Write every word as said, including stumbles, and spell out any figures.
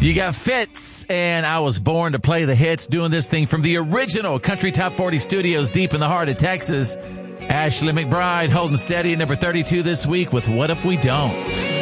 You got Fitz, and I was born to play the hits, doing this thing from the original Country Top forty studios deep in the heart of Texas. Ashley McBryde holding steady at number thirty-two this week with What If We Don't?